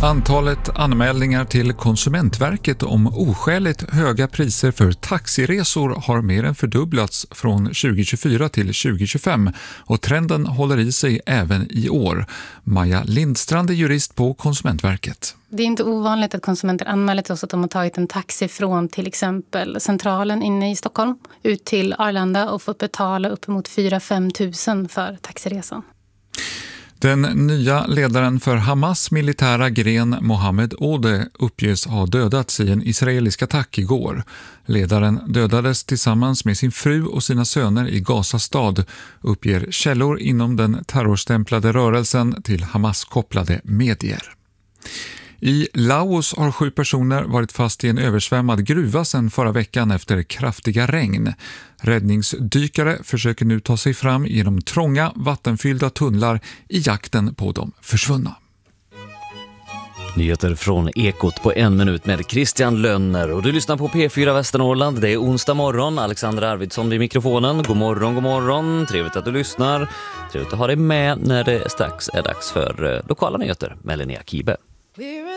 Antalet anmälningar till Konsumentverket om oskäligt höga priser för taxiresor har mer än fördubblats från 2024 till 2025 och trenden håller i sig även i år. Maja Lindstrand är jurist på Konsumentverket. Det är inte ovanligt att konsumenter anmäler till oss att de har tagit en taxi från till exempel centralen inne i Stockholm ut till Arlanda och fått betala uppemot 4-5 tusen för taxiresan. Den nya ledaren för Hamas militära gren Mohammed Ode uppges ha dödats i en israelisk attack igår. Ledaren dödades tillsammans med sin fru och sina söner i Gaza stad, uppger källor inom den terrorstämplade rörelsen till Hamas-kopplade medier. I Laos har 7 personer varit fast i en översvämmad gruva sedan förra veckan efter kraftiga regn. Räddningsdykare försöker nu ta sig fram genom trånga, vattenfyllda tunnlar i jakten på de försvunna. Nyheter från Ekot på 1 minut med Christian Lönner. Och du lyssnar på P4 Västernorrland. Det är onsdag morgon. Alexander Arvidsson vid mikrofonen. God morgon, god morgon. Trevligt att du lyssnar. Trevligt att ha dig med när det strax är dags för lokala nyheter med Linnea Kibe.